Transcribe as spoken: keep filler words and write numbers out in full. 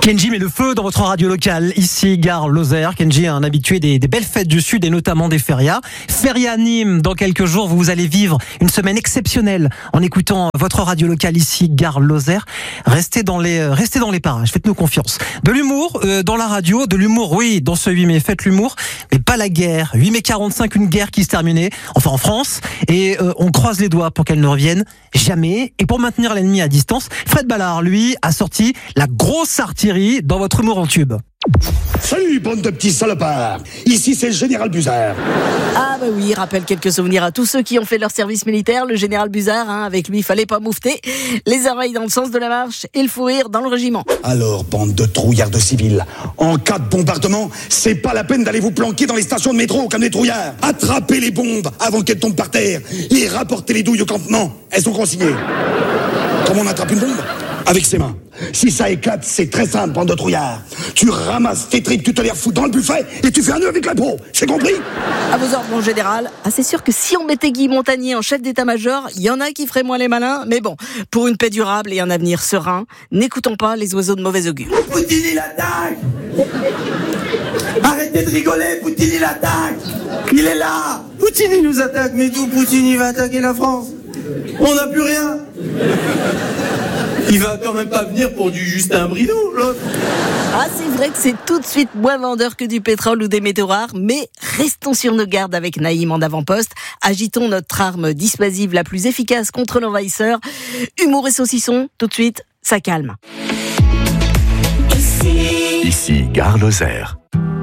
Kenji met le feu dans votre radio locale, ici Gare Lozère. Kenji est un habitué des, des belles fêtes du Sud et notamment des férias. Feria Nîmes, dans quelques jours, vous allez vivre une semaine exceptionnelle en écoutant votre radio locale ici Gare Lozère. Restez dans les, restez dans les parages, faites-nous confiance. De l'humour euh, dans la radio, de l'humour, oui, dans ce huit mai, faites l'humour, mais pas la guerre. huit mai quarante-cinq, une guerre qui se terminait, enfin en France, et euh, on croise les doigts pour qu'elle ne revienne jamais. Et pour maintenir l'ennemi à distance, Fred Ballard, lui, a sorti la grosse artillerie dans votre humour en tube. Salut, bande de petits salopards. Ici, c'est le général Buzard. Ah bah oui, rappelle quelques souvenirs à tous ceux qui ont fait leur service militaire. Le général Buzard, hein, avec lui, il fallait pas moufter. Les oreilles dans le sens de la marche et le fou rire dans le régiment. Alors, bande de trouillards de civils, en cas de bombardement, c'est pas la peine d'aller vous planquer dans les stations de métro comme des trouillards. Attrapez les bombes avant qu'elles tombent par terre et rapportez les douilles au campement. Elles sont consignées. Comment on attrape une bombe ? Avec ses mains. Si ça éclate, c'est très simple, bande de trouillards. Tu ramasses tes tripes, tu te les refous dans le buffet et tu fais un nœud avec la peau. C'est compris ? À vos ordres, mon général. Ah, c'est sûr que si on mettait Guy Montagnier en chef d'état-major, il y en a qui feraient moins les malins. Mais bon, pour une paix durable et un avenir serein, n'écoutons pas les oiseaux de mauvais augure. Poutine, il attaque. Arrêtez de rigoler, Poutine, il attaque. Il est là. Poutine, il nous attaque. Mais d'où Poutine, il va attaquer la France ? On n'a plus rien. Il va quand même pas venir pour du Justin Bridou, l'autre. Ah, c'est vrai que c'est tout de suite moins vendeur que du pétrole ou des métaux rares, mais restons sur nos gardes avec Naïm en avant-poste. Agitons notre arme dissuasive la plus efficace contre l'envahisseur. Humour et saucisson, tout de suite, ça calme. Ici, Ici Gare Lozère.